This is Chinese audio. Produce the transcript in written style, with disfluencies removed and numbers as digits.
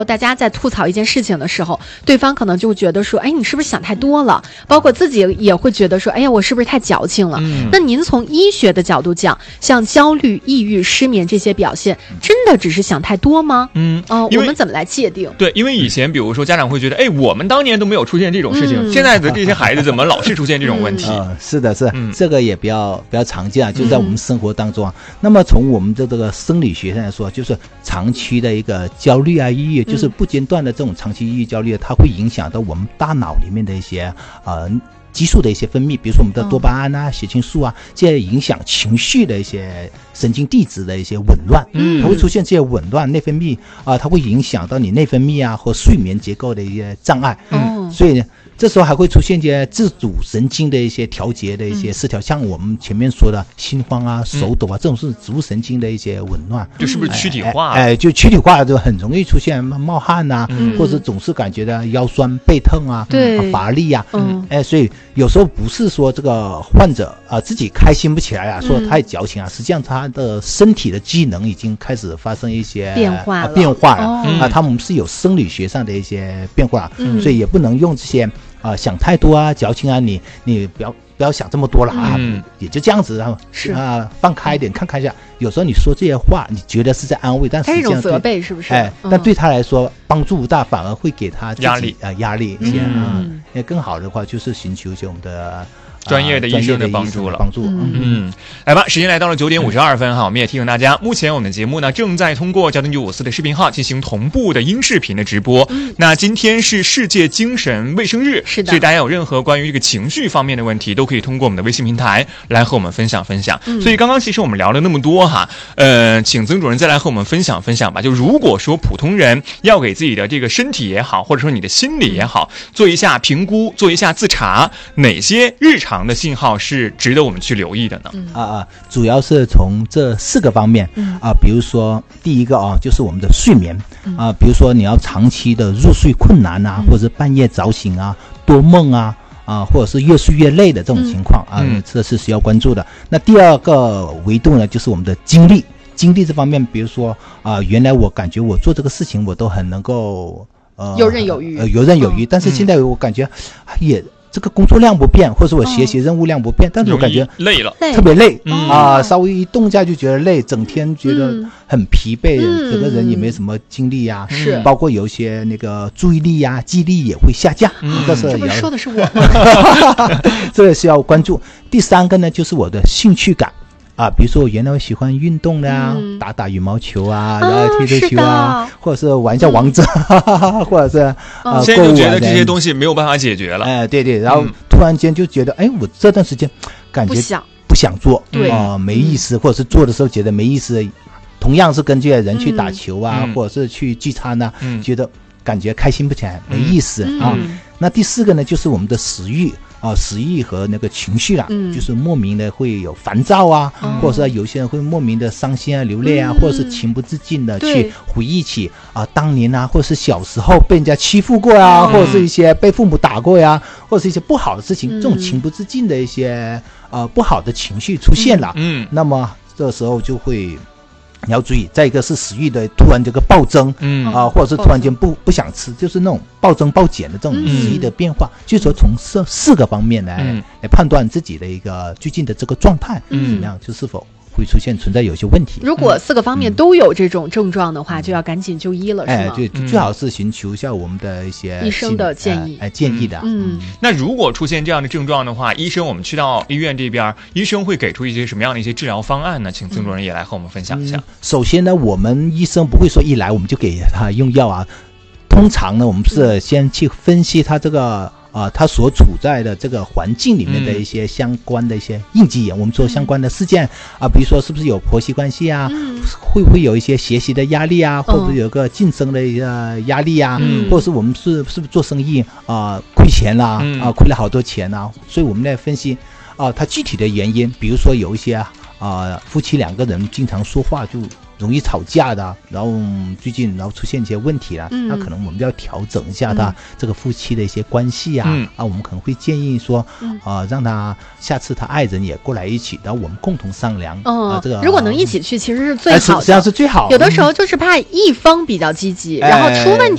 大家在吐槽一件事情的时候，对方可能就觉得说，哎，你是不是想太多了？包括自己也会觉得说，哎呀，我是不是太矫情了？那您从医学的角度讲，像焦虑、抑郁、失眠这些表现，真的只是想太多吗？我们怎么来界定？ 对，因为以前比如说家长会觉得，哎，我们当年都没有出现这种事情，现在的这些孩子怎么老是出现这种问题？ 是的，这个也比较常见啊，就在我们生活当中啊。那么从我们的这个生理学上来说，就是长期的一个焦虑啊、抑郁，就是不间断的这种长期抑郁、焦虑，它会影响到我们大脑里面的一些激素的一些分泌，比如说我们的多巴胺啊、血清素啊，这些影响情绪的一些神经递质的一些紊乱，它会出现这些紊乱，内分泌它会影响到你内分泌啊和睡眠结构的一些障碍，所以呢，这时候还会出现一些自主神经的一些调节的一些失调，像我们前面说的心慌啊、手抖啊，这种是植物神经的一些紊乱， 就是不是躯体化？ 就躯体化就很容易出现冒汗啊，或者总是感觉到腰酸背痛啊、乏力啊，所以有时候不是说这个患者自己开心不起来啊，说太矫情啊，实际上他的身体的机能已经开始发生一些变化了，他们是有生理学上的一些变化，所以也不能用这些想太多啊、矫情啊，你不要想这么多了啊，也就这样子，然后放开一点，看一下。有时候你说这些话，你觉得是在安慰，但实际上是一种责备，是不是？ 但对他来说帮助不大，反而会给他压力一些那更好的话就是寻求一些我们的专业的医生的帮助了。 来吧，时间来到了9点52分哈，我们也提醒大家，目前我们的节目呢正在通过交通954的视频号进行同步的音视频的直播。那今天是世界精神卫生日，是的，所以大家有任何关于这个情绪方面的问题，都可以通过我们的微信平台来和我们分享。所以刚刚其实我们聊了那么多哈，请曾主任再来和我们分享吧。就如果说普通人要给自己的这个身体也好，或者说你的心理也好，做一下评估，做一下自查，哪些日常的信号是值得我们去留意的呢？ 主要是从这4个方面比如说第一个就是我们的睡眠比如说你要长期的入睡困难啊，或者半夜早醒啊、多梦啊或者是越睡越累的这种情况这是需要关注的。那第二个维度呢，就是我们的精力这方面，比如说原来我感觉我做这个事情我都很能够游刃有余， 但是现在我感觉也这个工作量不变，或者我学习任务量不变，但是我感觉累了， 特别累稍微一动一下就觉得累，整天觉得很疲惫，整个人也没什么精力啊，包括有一些那个注意力啊、记忆力也会下降， 这不是说的是我吗？这个需要关注。第3个呢，就是我的兴趣感比如说我原来喜欢运动的打羽毛球然后踢球或者是玩一下王者或者是现在就觉得这些东西没有办法解决了对，然后突然间就觉得我这段时间感觉不想做没意思，或者是做的时候觉得没意思，同样是跟这些人去打球或者是去聚餐觉得感觉开心不起来，没意思那第4个呢，就是我们的食欲和那个情绪就是莫名的会有烦躁或者是有些人会莫名的伤心流泪或者是情不自禁的去回忆起当年或者是小时候被人家欺负过或者是一些被父母打过或者是一些不好的事情，这种情不自禁的一些不好的情绪出现了那么这时候就会你要注意。再一个是食欲的突然这个暴增或者是突然间不想吃，就是那种暴增暴减的这种食欲的变化，就是说从这4个方面来判断自己的一个最近的这个状态怎么样，就是否会存在有些问题。 如果4个方面都有这种症状的话，就要赶紧就医了，是吗？ 对，最好是寻求一下我们的一些医生的建议的。 那如果出现这样的症状的话，我们去到医院这边，医生会给出一些什么样的一些治疗方案呢？请曾主任也来和我们分享一下。 首先呢，我们医生不会说一来我们就给他用药通常呢，我们是先去分析他这个他所处在的这个环境里面的一些相关的一些应激我们说相关的事件比如说是不是有婆媳关系会不会有一些学习的压力或者有个晋升的一个压力或者是我们是不是做生意亏钱啦亏了好多钱所以我们来分析他具体的原因。比如说有一些夫妻2个人经常说话就容易吵架的，然后最近出现一些问题了那可能我们要调整一下他这个夫妻的一些关系我们可能会建议说让他下次他爱人也过来一起，然后我们共同商量这个如果能一起去其实是最好的， 实际上是最好的。 有的时候就是怕一方比较积极然后出问题